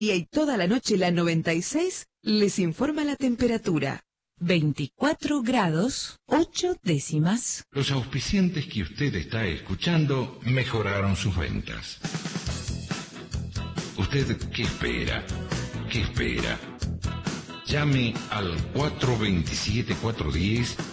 Y ahí toda la noche la 96 les informa la temperatura. 24 grados, 8 décimas. Los auspiciantes que usted está escuchando mejoraron sus ventas. ¿Usted qué espera? ¿Qué espera? Llame al 427-410